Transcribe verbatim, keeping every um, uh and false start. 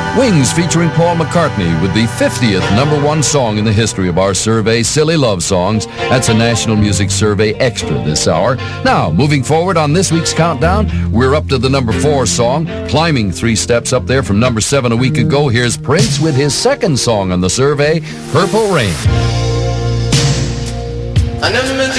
Wings featuring Paul McCartney with the fiftieth number one song in the history of our survey, Silly Love Songs. That's a National Music Survey Extra this hour. Now, moving forward on this week's countdown, we're up to the number four song, climbing three steps up there from number seven a week ago. Here's Prince with his second song on the survey, Purple Rain. I never meant to